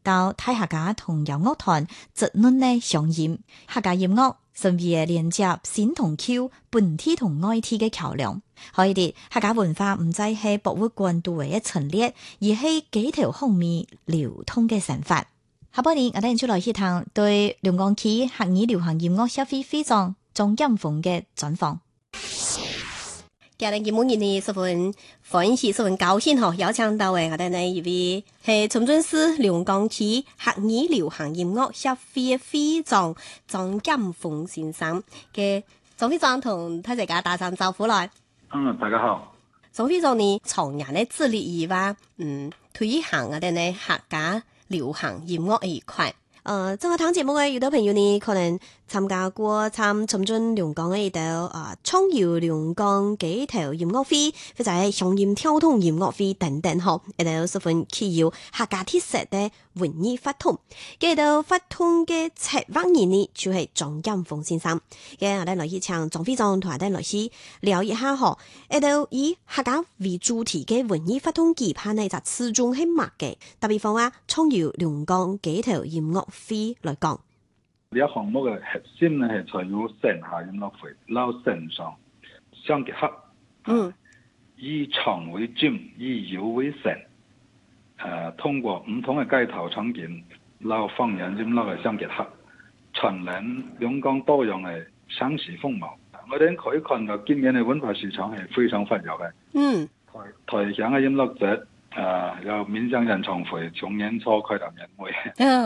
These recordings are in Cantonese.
到大客家童謠樂團節目的上演。客家音樂成為連接新同舊、本地同外地嘅橋樑。可以啲客家文化唔再係博物館獨為嘅陳列，而係幾條紅面流通嘅生活。下半年我哋出來去談對龍崗區客語流行音樂協會會長莊金鳳嘅專訪。 今日節目呢十分歡喜，十分高興嗬，邀請到嘅我哋呢一位係深圳市龍崗區客語流行音樂協會會長莊金鳳先生嘅。莊會長同大家打聲招呼來。 大家好。 莊會長呢從年呢致力於話推行我哋呢客家流行音樂一塊。正話聽節目嘅有啲朋友呢，可能參加過深圳龍崗嘅一度創謠龍崗街頭音樂會，或者係鄉音跳動音樂會等等嗬，一度十分具有客家特色嘅文藝發通。嘅度發通嘅策劃人呢，就係莊金鳳先生。嘅我哋來去請莊會長同我哋來去聊一下嗬，一度以客家為主題嘅文藝發通舉辦呢就始終係乜嘅，特別講話創謠龍崗街頭音樂會來講。 呢個項目嘅核心呢係在於線下音樂會，撈線上相結合，以場為景，以遊為線，通過唔同嘅街頭場景，撈方言音樂嘅相結合，傳染龍崗多樣嘅城市風貌。我哋可以看到今年嘅文化市場係非常繁榮嘅。台響嘅音樂節。有面向演唱會，從年初開到年尾。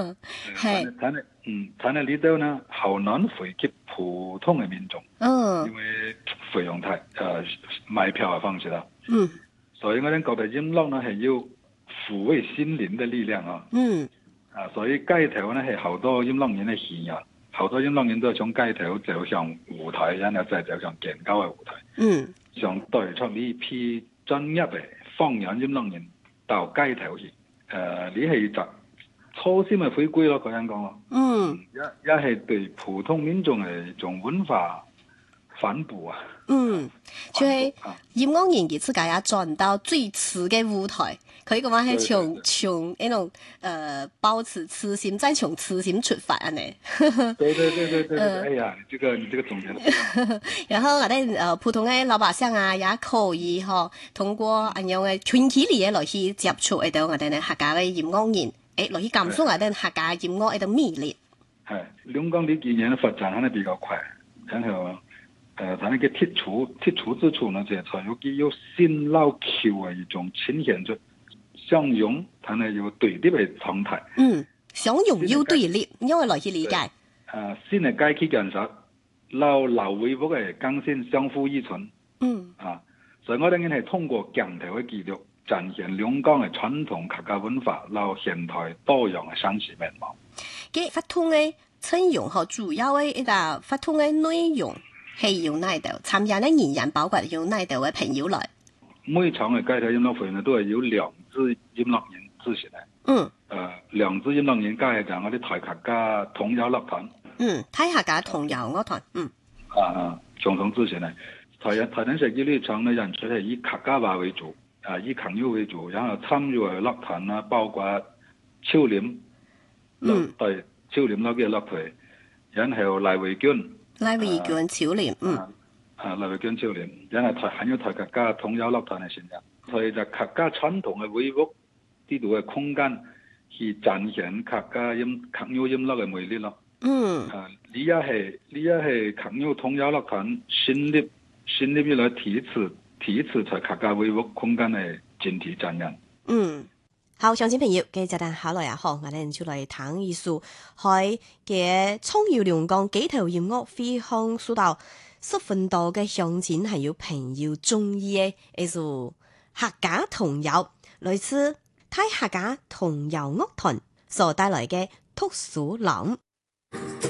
但係呢度呢，好難惠及普通嘅民眾。因為費用太買票嘅方式啦。所以我哋覺得音樂呢係要撫慰心靈嘅力量啊。所以街頭呢係好多音樂人嘅獻人，好多音樂人都係從街頭走上舞台，然後再走上更高嘅舞台。想帶出呢一批專業嘅方言音樂人到街頭去，你係就初心嘅回歸咯，咁樣講咯。一係對普通民眾嘅一種文化反哺啊。 就係音樂人嘅自己也轉到最次嘅舞台，佢嘅話係從呢種保持初心，再從初心出發啊呢。 對，哎呀，你這個總結。 然後我哋普通嘅老百姓啊，也可以通過咁樣嘅群體嚟嚟去接觸到我哋呢客家嘅音樂人，嚟去感受我哋客家音樂嘅魅力。 係，龍崗呢幾年嘅發展可能比較快，然後它那個剔除之處呢，就係有新老舊嘅一種呈現出相容，它呢有對立嘅狀態。 相容要對立，因為來去理解。 新嘅街區建設，老維護嘅更新相互依存。所以我哋係通過鏡頭嘅記錄，展現龍崗嘅傳統客家文化，撈現代多樣嘅城市面貌。 嘅發通嘅內容和主要嘅一個發通嘅內容係由哪度參加嘅人員，包括由哪度嘅朋友來。 每場嘅街頭音樂會呢，都係由兩支音樂人組成嘅。兩支音樂人加上我哋大客家童謠樂團。大客家童謠樂團。共同組成嘅。台南市呢場嘅人出係以客家話為主，以客語為主，然後參與嘅樂團啊，包括超廉，對超廉嗰個樂隊，然後賴維娟超廉，賴維娟超廉，然後還有台客家童謠樂團嘅成員，所以就客家傳統嘅維護呢度嘅空間，去展現客語音樂嘅魅力咯。呢一係客語童謠樂團新立以來第一次在客家維護空間嘅整體展現。 好，鄉親朋友，今日但好來也好，我哋就來談一數，喺嘅創謠龍崗街頭音樂會向數到10分多嘅鄉親還有朋友中意嘅一首客家童謠，來自大客家童謠樂團所帶來嘅讀書郎。